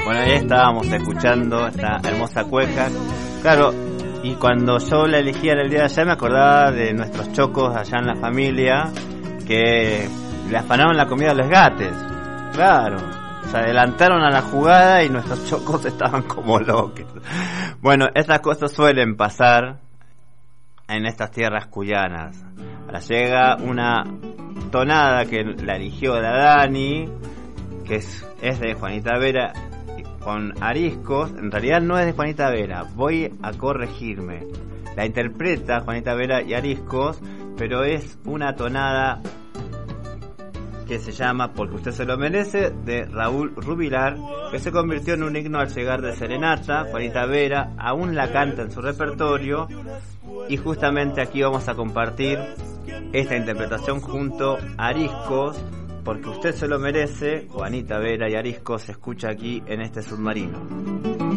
Bueno, ahí estábamos escuchando esta hermosa cueca. Claro, y cuando yo la elegía en el día de ayer me acordaba de nuestros chocos allá en la familia que le afanaban la comida a los gatos. Claro, se adelantaron a la jugada y nuestros chocos estaban como locos. Bueno, estas cosas suelen pasar en estas tierras cuyanas. Ahora llega una tonada que la eligió la Dani, que es de Juanita Vera con ariscos. En realidad no es de Juanita Vera, voy a corregirme. La interpreta Juanita Vera y ariscos, pero es una tonada que se llama Porque usted se lo merece, de Raúl Rubilar, que se convirtió en un himno al llegar de serenata. Juanita Vera aún la canta en su repertorio, y justamente aquí vamos a compartir esta interpretación junto a Ariscos. Porque usted se lo merece, Juanita Vera y Ariscos se escucha aquí en este submarino.